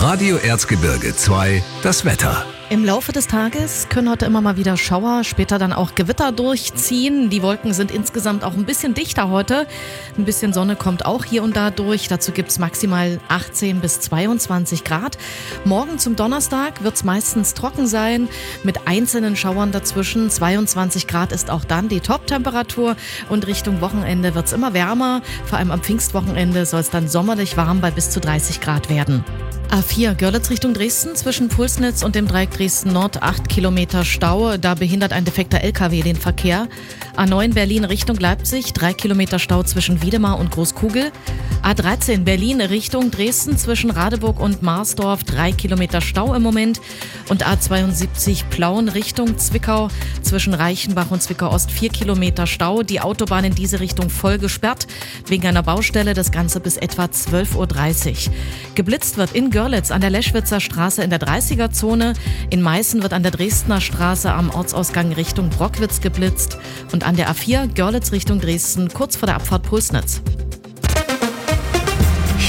Radio Erzgebirge 2, das Wetter. Im Laufe des Tages können heute immer mal wieder Schauer, später dann auch Gewitter durchziehen. Die Wolken sind insgesamt auch ein bisschen dichter heute. Ein bisschen Sonne kommt auch hier und da durch. Dazu gibt es maximal 18 bis 22 Grad. Morgen zum Donnerstag wird es meistens trocken sein, mit einzelnen Schauern dazwischen. 22 Grad ist auch dann die Top-Temperatur. Und Richtung Wochenende wird es immer wärmer. Vor allem am Pfingstwochenende soll es dann sommerlich warm bei bis zu 30 Grad werden. A4 Görlitz Richtung Dresden, zwischen Pulsnitz und dem Dreieck Dresden Nord 8 Kilometer Stau. Da behindert ein defekter LKW den Verkehr. A9 Berlin Richtung Leipzig, 3 Kilometer Stau zwischen Wiedemar und Großkugel. A13 Berlin Richtung Dresden, zwischen Radeburg und Marsdorf, 3 Kilometer Stau im Moment. Und A72 Plauen Richtung Zwickau, zwischen Reichenbach und Zwickau Ost, 4 Kilometer Stau. Die Autobahn in diese Richtung voll gesperrt, wegen einer Baustelle. Das Ganze bis etwa 12:30 Uhr. Geblitzt wird in Görlitz an der Leschwitzer Straße in der 30er-Zone. In Meißen wird an der Dresdner Straße am Ortsausgang Richtung Brockwitz geblitzt. Und an der A4 Görlitz Richtung Dresden kurz vor der Abfahrt Pulsnitz.